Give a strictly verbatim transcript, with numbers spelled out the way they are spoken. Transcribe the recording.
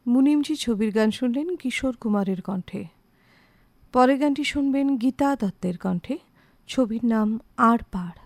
মুনিমজি ছবির গান শুনলেন কিশোর কুমারের কণ্ঠে। পরের গানটি শুনবেন গীতা দত্তের কণ্ঠে। ছবির নাম আর পার।